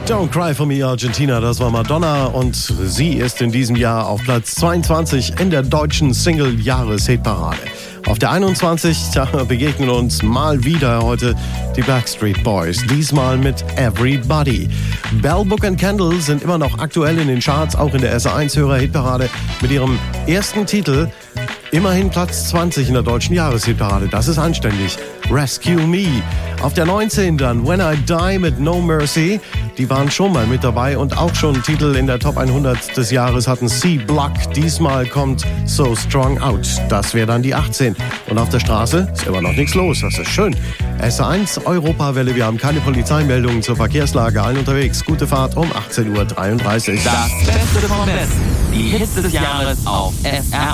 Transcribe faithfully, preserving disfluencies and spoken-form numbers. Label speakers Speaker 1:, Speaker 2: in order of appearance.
Speaker 1: Don't Cry For Me Argentina, das war Madonna und sie ist in diesem Jahr auf Platz zweiundzwanzig in der deutschen Single-Jahres-Hitparade. Auf der einundzwanzig da begegnen uns mal wieder heute die Backstreet Boys, diesmal mit Everybody. Bell, Book and Candle sind immer noch aktuell in den Charts, auch in der S R eins Hörer-Hitparade mit ihrem ersten Titel. Immerhin Platz zwanzig in der deutschen Jahreshitparade, das ist anständig. Rescue Me. Auf der neunzehn dann When I Die mit No Mercy. Die waren schon mal mit dabei und auch schon Titel in der Top hundert des Jahres hatten C-Block. Diesmal kommt So Strong Out. Das wäre dann die achtzehn. Und auf der Straße ist immer noch nichts los, das ist schön. S R eins Europawelle, wir haben keine Polizeimeldungen zur Verkehrslage. Allen unterwegs, gute Fahrt um achtzehn Uhr dreiunddreißig.
Speaker 2: Das Beste vom Besten. Die Hits des Jahres auf S R